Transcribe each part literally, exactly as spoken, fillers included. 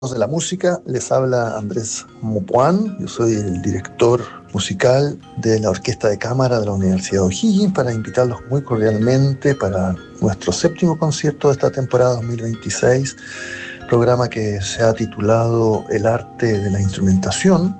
de la música, les habla Andrés Mopuán. Yo soy el director musical de la Orquesta de Cámara de la Universidad O'Higgins, para invitarlos muy cordialmente para nuestro séptimo concierto de esta temporada dos mil veintiséis, programa que se ha titulado El arte de la instrumentación,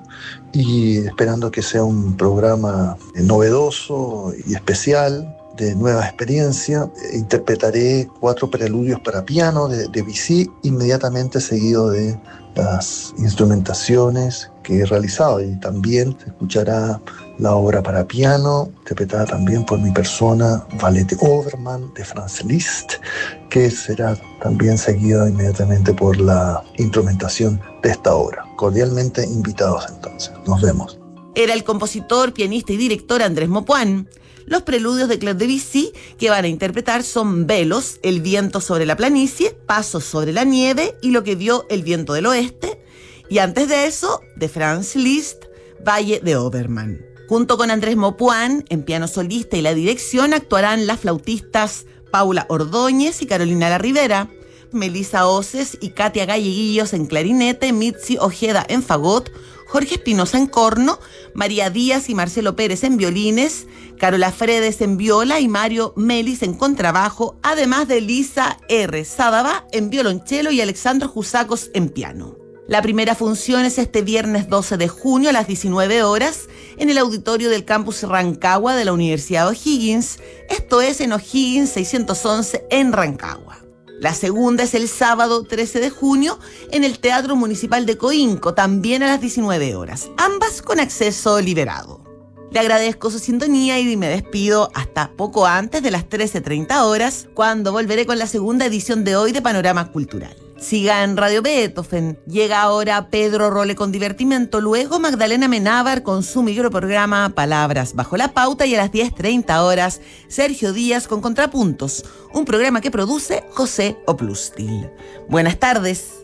y esperando que sea un programa novedoso y especial, de nueva experiencia. Interpretaré cuatro preludios para piano de Debussy, inmediatamente seguido de las instrumentaciones que he realizado, y también se escuchará la obra para piano, interpretada también por mi persona, Ballet de Overman de Franz Liszt, que será también seguida inmediatamente por la instrumentación de esta obra. Cordialmente invitados entonces. Nos vemos. Era el compositor, pianista y director Andrés Mopuán. Los preludios de Claude Debussy que van a interpretar son Velos, El viento sobre la planicie, Pasos sobre la nieve y Lo que vio el viento del oeste. Y antes de eso, de Franz Liszt, Valle de Obermann. Junto con Andrés Mopuán, en piano solista y la dirección, actuarán las flautistas Paula Ordóñez y Carolina La Rivera, Melissa Oces y Katia Galleguillos en clarinete, Mitzi Ojeda en fagot, Jorge Espinosa en corno, María Díaz y Marcelo Pérez en violines, Carola Fredes en viola y Mario Melis en contrabajo, además de Lisa R. Sádava en violonchelo y Alexandro Jusacos en piano. La primera función es este viernes doce de junio a las diecinueve horas en el auditorio del campus Rancagua de la Universidad O'Higgins, esto es en O'Higgins seiscientos once en Rancagua. La segunda es el sábado trece de junio en el Teatro Municipal de Coinco, también a las diecinueve horas, ambas con acceso liberado. Le agradezco su sintonía y me despido hasta poco antes de las trece treinta horas, cuando volveré con la segunda edición de hoy de Panorama Cultural. Siga en Radio Beethoven. Llega ahora Pedro Role con Divertimento, luego Magdalena Menábar con su microprograma Palabras Bajo la Pauta, y a las diez treinta horas Sergio Díaz con Contrapuntos, un programa que produce José Oplustil. Buenas tardes.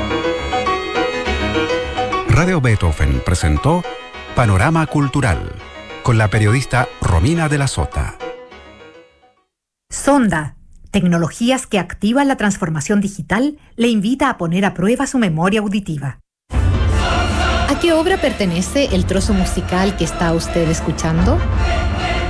Radio Beethoven presentó Panorama Cultural con la periodista Romina de la Sota. Sonda, tecnologías que activan la transformación digital, le invita a poner a prueba su memoria auditiva. ¿A qué obra pertenece el trozo musical que está usted escuchando?